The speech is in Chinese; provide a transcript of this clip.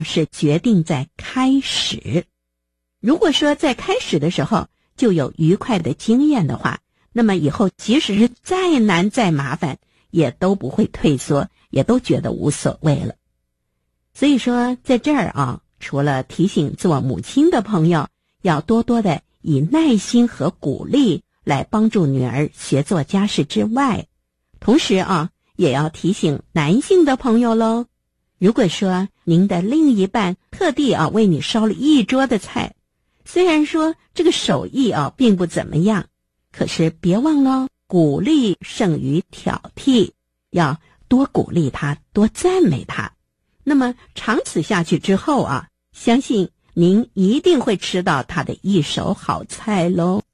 是决定在开始。如果说在开始的时候就有愉快的经验的话，那么以后即使是再难再麻烦，也都不会退缩，也都觉得无所谓了。所以说在这儿啊，除了提醒做母亲的朋友要多多的以耐心和鼓励来帮助女儿学做家事之外，同时啊，也要提醒男性的朋友喽。如果说您的另一半特地为你烧了一桌的菜，虽然说这个手艺并不怎么样，可是别忘了鼓励胜于挑剔，要多鼓励他，多赞美他。那么长此下去之后相信您一定会吃到他的一手好菜喽。